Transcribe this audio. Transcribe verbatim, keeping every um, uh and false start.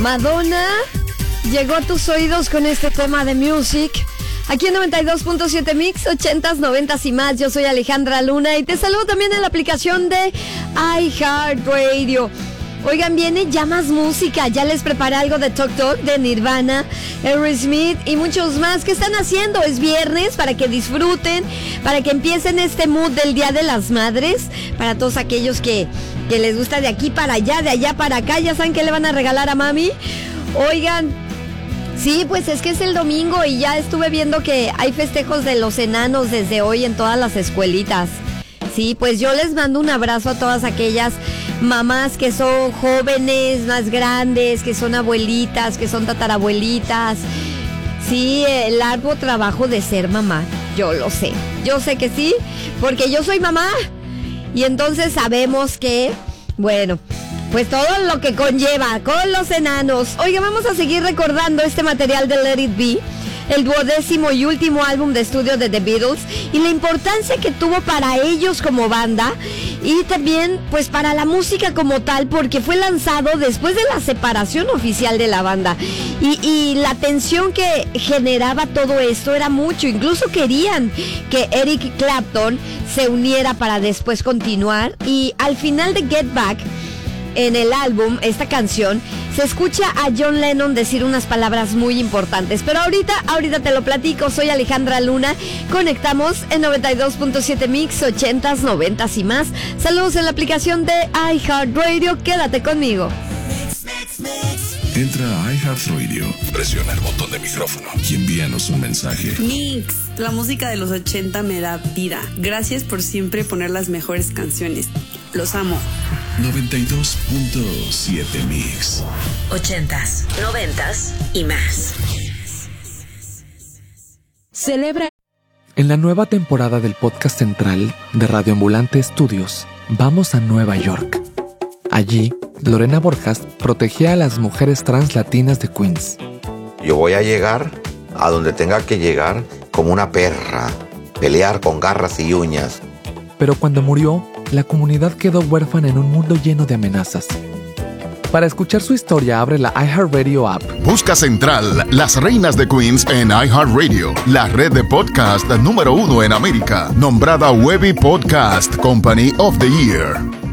Madonna llegó a tus oídos con este tema de Music. Aquí en noventa y dos punto siete Mix, ochentas, noventas y más. Yo soy Alejandra Luna y te saludo también en la aplicación de iHeartRadio. Oigan, viene ya más música. Ya les preparé algo de Tok Tok, de Nirvana, Aerosmith y muchos más. ¿Qué están haciendo? Es viernes para que disfruten, para que empiecen este mood del Día de las Madres. Para todos aquellos que, que les gusta de aquí para allá, de allá para acá. ¿Ya saben qué le van a regalar a mami? Oigan, sí, pues es que es el domingo y ya estuve viendo que hay festejos de los enanos desde hoy en todas las escuelitas. Sí, pues yo les mando un abrazo a todas aquellas mamás que son jóvenes, más grandes, que son abuelitas, que son tatarabuelitas. Sí, el arduo trabajo de ser mamá, yo lo sé. Yo sé que sí, porque yo soy mamá. Y entonces sabemos que, bueno, pues todo lo que conlleva con los enanos. Oiga, vamos a seguir recordando este material de Let It Be, el duodécimo y último álbum de estudio de The Beatles, y la importancia que tuvo para ellos como banda y también pues para la música como tal, porque fue lanzado después de la separación oficial de la banda y, y la tensión que generaba todo esto era mucho. Incluso querían que Eric Clapton se uniera para después continuar, y al final de Get Back, en el álbum, esta canción, se escucha a John Lennon decir unas palabras muy importantes. Pero ahorita, ahorita te lo platico. Soy Alejandra Luna. Conectamos en noventa y dos punto siete Mix, ochentas, noventas y más. Saludos en la aplicación de iHeartRadio. Quédate conmigo. Entra a iHeartRadio, presiona el botón de micrófono y envíanos un mensaje. Mix, la música de los ochenta me da vida. Gracias por siempre poner las mejores canciones. Los amo. noventa y dos punto siete Mix. Ochentas, noventas y más. Celebra. En la nueva temporada del podcast central de Radio Ambulante Estudios, vamos a Nueva York. Allí, Lorena Borjas protegía a las mujeres trans latinas de Queens. Yo voy a llegar a donde tenga que llegar como una perra, pelear con garras y uñas. Pero cuando murió, la comunidad quedó huérfana en un mundo lleno de amenazas. Para escuchar su historia, abre la iHeartRadio app. Busca Central, las reinas de Queens en iHeartRadio, la red de podcast número uno en América, nombrada Webby Podcast Company of the Year.